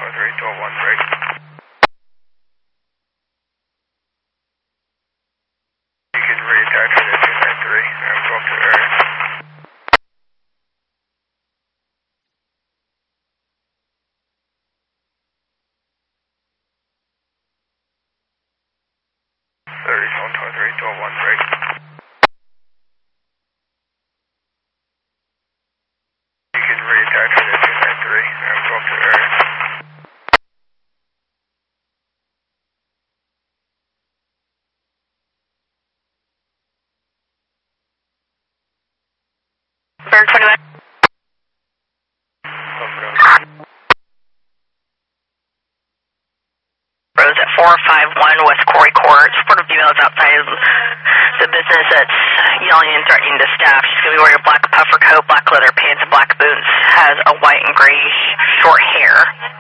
123, 12-1 break. You can reattach for the 293, I'm going to the area. Break. You can reattach for the 293, I'm going to the area. 21. Rose at 451 West Corey Court. Supportive females outside of the business that's yelling and threatening the staff. She's going to be wearing a black puffer coat, black leather pants, and black boots. Has a white and gray short hair.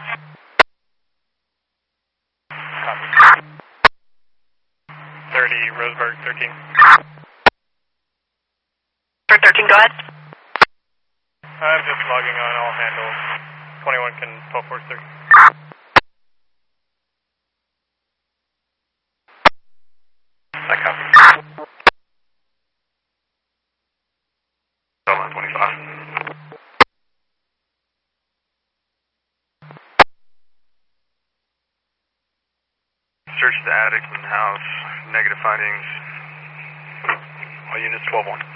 30, Roseburg, 13. 13, go ahead. I'm just logging on all handles. 21 can 12-4-6. I copy. 12-125. Search the attic and house. Negative findings. All units 12-1.